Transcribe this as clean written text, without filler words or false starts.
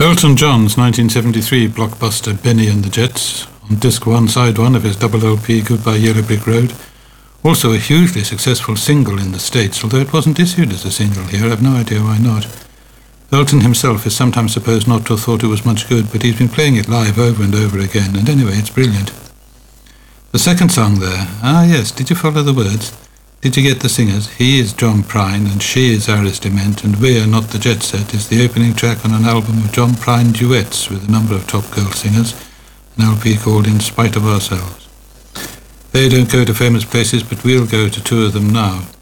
Elton John's 1973 blockbuster Benny and the Jets, on disc 1, side 1 of his double LP Goodbye Yellow Brick Road. Also a hugely successful single in the States, although it wasn't issued as a single here. I have no idea why not. Elton himself is sometimes supposed not to have thought it was much good, but he's been playing it live over and over again, and anyway, it's brilliant. The second song there, yes, did you follow the words? Did you get the singers? He is John Prine and she is Iris Dement, and We're Not the Jet Set is the opening track on an album of John Prine duets with a number of top girl singers, an LP called In Spite of Ourselves. They don't go to famous places, but we'll go to two of them now.